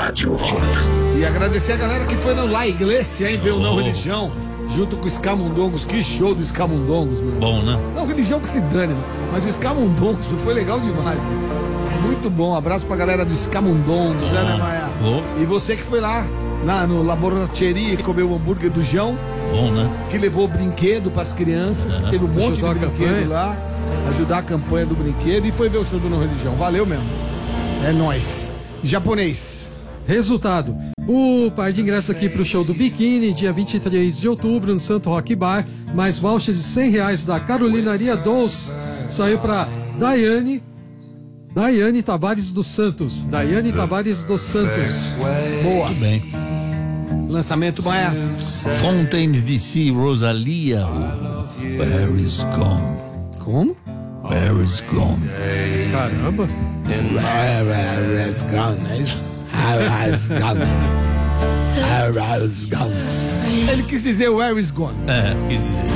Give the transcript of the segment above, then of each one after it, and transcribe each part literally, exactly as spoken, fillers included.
Rádio Rock. E agradecer a galera que foi no La Iglesia, hein, ver o Não Religião, junto com os Camundongos. Que show dos Camundongos, mano. Bom, né? Não Religião que se dane, mano. Mas os Camundongos foi legal demais, mano. Muito bom, abraço pra galera dos Camundongos, né, né, Maia? Oh. E você que foi lá na, no Laboratório que comeu o hambúrguer do João. Bom, né? Que levou o brinquedo pras crianças, que teve um monte de brinquedo lá, ajudar a campanha do brinquedo e foi ver o show do Não Religião. Valeu mesmo. É nóis. Japonês. Resultado: o par de ingressos aqui pro show do Biquíni, dia vinte e três de outubro, no Santo Rock Bar, mais voucher de cem reais da Carolinaria Doce, saiu pra Daiane. Daiane Tavares dos Santos. Daiane Tavares dos Santos. Boa. Muito bem. Lançamento, Maia. Fontaines D C, Rosalia. Where is gone? Como? Where is gone? Caramba. Where is gone, é isso? Where is gone? Where is gone? Ele quis dizer where is gone. É, quis dizer.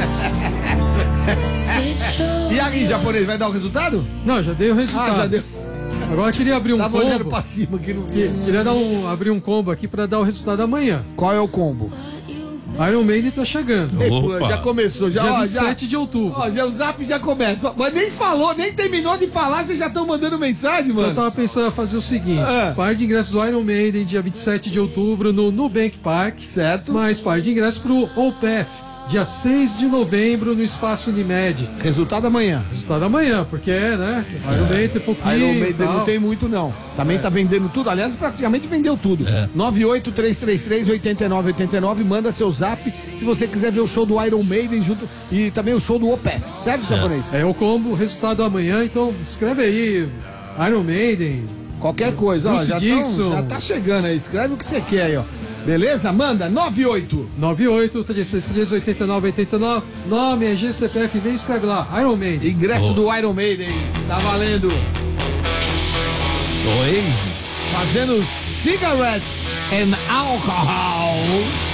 E aí, japonês, vai dar o resultado? Não, já dei o resultado. Ah, já deu. Agora eu queria abrir um Tava combo. olhando pra cima aqui no Que- Queria dar um, abrir um combo aqui pra dar o resultado amanhã. Qual é o combo? Iron Maiden tá chegando. Ei, pô, Opa. já começou, já, Dia ó, vinte e já. sete de outubro. Ó, já o zap já começa. Ó, mas nem falou, nem terminou de falar, vocês já estão mandando mensagem, Então eu mano. tava pensando em fazer o seguinte: Ah. par de ingressos do Iron Maiden, dia vinte e sete de outubro, no Nubank Park. Certo. Mais par de ingressos pro Opeth, dia seis de novembro, no Espaço Unimed. Resultado amanhã. Resultado amanhã, porque é, né? Iron Maiden tem pouquinho. Iron Maiden tal. não tem muito, não. Também tá vendendo tudo. Aliás, praticamente vendeu tudo. nove oito três três três, oito nove oito nove. Manda seu zap se você quiser ver o show do Iron Maiden junto e também o show do Opeth. Certo, japonês? É o combo, resultado amanhã, então escreve aí. Iron Maiden. Qualquer coisa, ó. Bruce Já, Dixon. tão- já tá chegando aí. Escreve o que você quer aí, ó. Beleza? Manda nove oito. nove oito três seis três, oito nove oito nove. Nome é G C P F, vem escreve lá. Iron Maiden. Ingresso Oh. do Iron Maiden. Tá valendo. Oasis. Fazendo cigarettes and alcohol.